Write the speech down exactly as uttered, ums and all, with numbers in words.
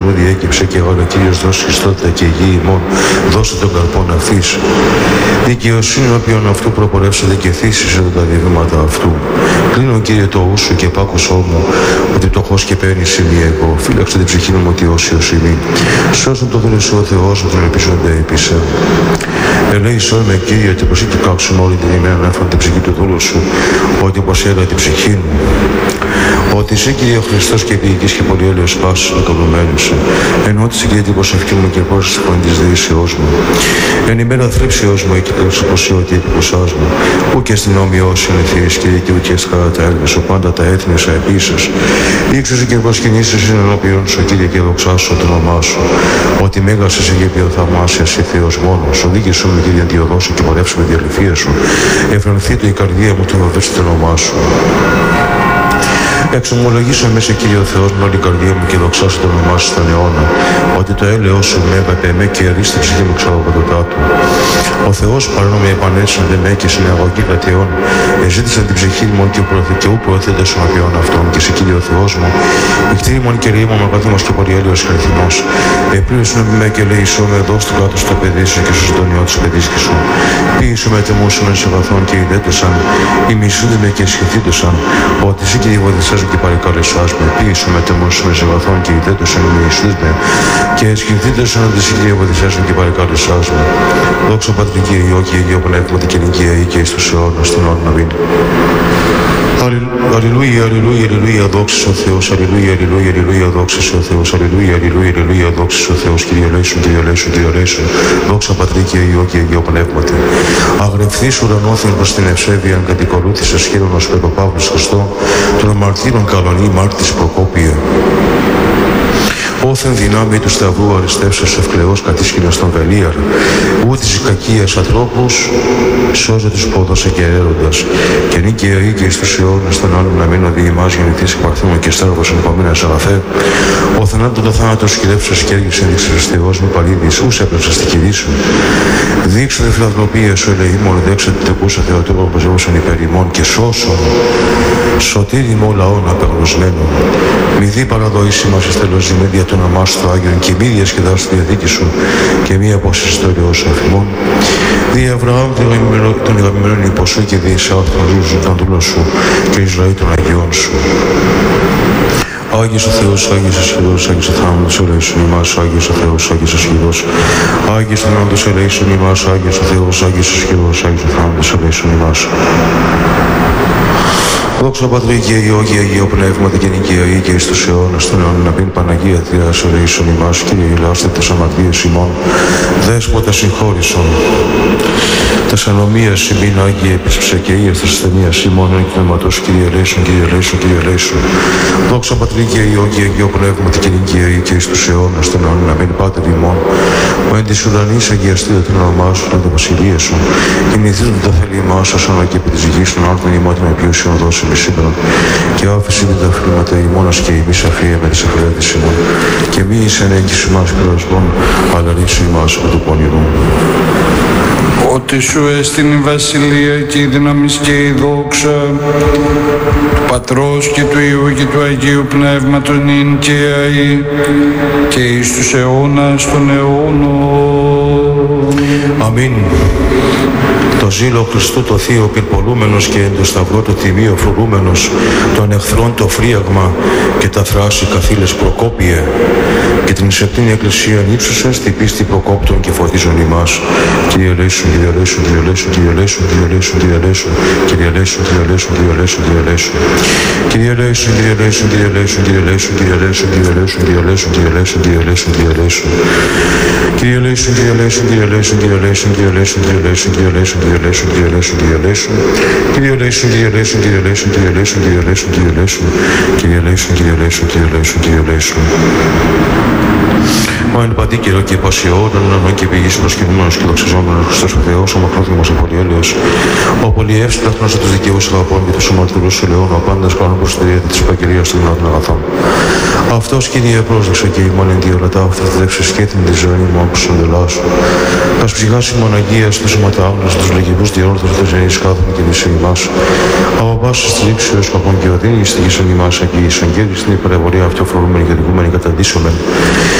ουρανού διέκυψε και ο Κύριος δώσει Χριστότητα και υγιή ημών, δώσε τον καρπόν αυτής. Δικαιοσύνη όποιον αυτού προπορεύσατε και θύσισε τα διαβήματα αυτού. Κλείνω Κύριε το ου σου και πάκουσό μου, ότι πτωχός και παίρνει σημεί εγώ. Φύλαξε την ψυχή μου ότι όσιος ημί. Σώσον το δούλε σου ο Θεός, ότι τον ελπίζονται επίσε. Ελέησόν με Κύριε, ότι προσήκει κάξουμε όλη την ημέρα να έφερε την ψυχή του δούλου σου, ότι όπως έλα την ψυχή μου. Ότι εσύ Κύριε ο Χριστός και ποιητής και πολυέλεος πάσης με καλωμένουσε. Ενώ ότι Κύριε την προσευχή μου και πρόσθεση τη φωνή της δεήσεώς μου. Εν ημέρα θρύψεώς μου εκεί τέλος οπωσί ότι επικουσάς μου. Ού και στην όμοιός είναι θείες Κύριε και ού και εσχάρα τα έργα σου πάντα τα έθνη σα επίσης. Ήξωσε και προσκυνήσεις είναι ενώπιον σου Κύριε και δοξάσου το όνομά σου. Ότι μέγας εσύ και πιο θαυμάσια εσύ Θεός μόνος. Οδήγησού με Κύριε διοδώσου και πορεύσου με τη αληθεία σου. Ευρανθεί το η καρδία μου το βαβέσει το όνομά σου. Εξομολογήσω μέσα Κύριε ο Θεός με όλη η καρδία μου και δοξάσω το όνομά σου στον αιώνα, ότι το έλεος σου με έβαπε με και ερίστη ψυχή μου ξαλοπαντωτά του. Ο Θεός παράνομη επανέσυνε με και συναγωγή λατεών, εζήτησαν την ψυχή μου και ου προέθετε στον απειών αυτών και σε Κύριε ο Θεός μου, η κτήρη μου και ρήμο με καθήμος και πολυέλεος χαριθμός. Επλήρωσον με και λέησό με δώσ' του κάτω στο παιδί σου και στο συντονιό της παιδίσκη σου. Ποιήσου με τεμούσου με σε βαθόν και ιδέτεσαν, οι μισούνται με και σχεθύτωσαν, ότι εσύ Κύριε βοηθησάς και παρεκαλεσάς με, ποιήσου με τεμούσου με σε βαθόν και ιδέτεσαν, οι μισούνται με και σχεθύτωσαν, ότι εσύ Κύριε βοηθησάς και παρεκαλεσάς με. Δόξα Πατρί και Υιό και Αγίο Πνεύμα και νικία ή και εις τους αιώνας των αιώνων. Αμήν. Αλληλούια, αλληλούια, αλληλούια, δόξα ο Θεός, αλληλούια, αλληλούια, αλληλούια, δόξα ο Θεός, αλληλούια, αλληλούια, αλληλούια, δόξα ο Θεός, Κύριε ελέησον, Κύριε ελέησον, Κύριε ελέησον, δόξα Πατρί και Υιό και Αγίο Πνεύματι. Αγρευθείς ουρανόθεν προς την ευσέβεια, αν κατοικολούθησες χείρον ως Παύλος Χριστό, των αμαρτύρων καλονή μάρτης Προκόπια. Όθεν δυνάμει του σταυρού αριστεύσεως ευκλαιός κατήσχυνας των βελίαρ, ού της κακίας ανθρώπους, σώζε τους πόδος εγκαιρέροντας, και νίκαια ή και εις τους αιώνες των άλλων να μην οδηγεί μας γεννηθείς υπαρθήμων και στάρβος εν παμίνας αγαθέ, ο θανάτων το θάνατο σκυλεύσεως και έργης ένδειξες Θεός μη παλίδης, ούς έπλεψας τη κηδή σου. Δείξε δε φιλανθρωπία σου ελεήμων, δέξε την τεκούσα Θεοτούρο που ζεώσαν υπέρ ημών και σώσον, σωτήρι μου λαών απεγνωσμένων. Μη δει παραδοήσει μας εις τέλος δημέντια το όνομά σου το Άγιον και μη διασκεδάς τη διαθήκη σου και μη απόσεις το Υιό σου αφημών. Δι' Αβραάμ τον αγαπημένον υποσού και δι' Ισαάκ τον δούλο σου και Ισραήλ των Αγιών σου. Άγιος ο Θεός, Άγιος ο Ισχυρός, Άγιος ο θάνατος ελέησον ημάς, Άγιος ο Θεός, Άγιος ο Ισχυρός, Άγιος ο θάνατος ελέησον ημάς, Άγιος ο Θεός, Άγιος ο Ισχυρός, Άγιος ο θάνατος ελέησον ημάς. Δόξα Πατρί και Υιό και Αγίο Πνεύματι και νικία ή και εις τους αιώνας των αιώνων να πίνει Παναγία Θεία σου ελέησον ημάς, Κύριε ηλάστε τες αμαρτίες ημών, Δέσποτα συγχώρησον. Τες ανομίας ημίν Άγιε επίσυψε και ίας τες ασθενείας ημών εν πνεύματος, Κύριε ελέησον, Κύριε ελέησον, Κύριε ελέησον. Δόξα Πατρί και Υιό και Αγίο Πνεύματι και νικία ή και εις τους αιώνας των αιώνων να πίνει Πάτερ ημών, ο εν της ουρανής αγιαστείτε την όνομά σου, την βασιλεία σου, κινηθείτε τα θέλημά σου, σαν και επί της γης των άρθρων ημών την επιούσιον δώσεων σήμερα, και άφησε την τα χρήματα ημώνας και ημείς αφία με τις αφαιρέτες ημών, και μη εις ενέγγιση μας πειρασμών, αλλά ρίξου ημάς από το πονηρό. Ότι σου έστειν η βασιλεία και η δύναμις και η δόξα του Πατρός και του Υιού και του Αγίου Πνεύματος νυν και αεί και εις τους αιώνας των αιώνων. Αμήν. Το ζήλο Χριστού το Θείο πυρπολούμενος και εν το σταυρό το τιμίο φρουρούμενος, των εχθρών το φρίαγμα και τα θράση καθήλες προκόπιε, και την σεπτήνη εκκλησία ύψουσες την πίστη προκόπτων και φωτίζουν ημάς. Κύριε ελέησον, Κύριε ελέησον, Κύριε ελέησον, Κύριε ελέησον, Κύριε ελέησον, Κύριε ελέησον, Κύριε ελέησον, Κύριε ελέησον, Κύριε ελέησον, Κύριε ελέησον. Κύριε ελέησον, Κύριε ελέησον, Κύριε ελέησον, Κύριε ελέησον, Κύριε ελέησον, Κύριε ελέησον, Κύριε ελέησον, Κύριε ελέησον, Κύριε ελέησον, Κύριε ελέησον. Κύριε ελέησον, Κύριε ελέησον, Κύριε ελέησον, Κύριε ελέησον, Κύριε ελέησον, Κύριε ελέησον, Κύριε ελέησον, Κύριε ελέησον, Κύριε ελέησον, Κύριε ελέησον. Κύριε ελέησον, Κύριε ελέησον, Κύριε ελέησον, Κύριε ελέησον, Κύριε ελέησον, Κύριε ελέησον. Κύριε ελέησον, Κύριε ελέησον, Κύριε ελέησον, Κύριε ελέησον. Μα εν παντή καιρό και πασιόταν, ανώ και πηγής προσκυνούμενος και δοξαζόμενος Χριστός ο Θεός, ο μακρόθυμος ο πολυέλεος, ο πολυεύς ταχνός τους δικαιούς αγαπών και τους ομαρτυρούς του λεών, ο πάντας κάνουν προς τη διέτη της υπακυρίας των δυνατών αγαθών. Αυτός, Κύριε, πρόσδεξε και ημών εν δύο λατά, αυτοδεύσεις και την τη ζωή μου όπως τον δελά σου. Ας ψυχάς ημών Αγίας, τους σωματάχνες, τους λογικούς διόρθους, τους γενείς κάθομαι και δυσί ημάς. Από πάσης της λήψεως παπών και οδύνης, στη γης εν ημάς αγγίησον και στην υπερεβολία αυτοφορούμενη και δικούμενη καταντήσομεν.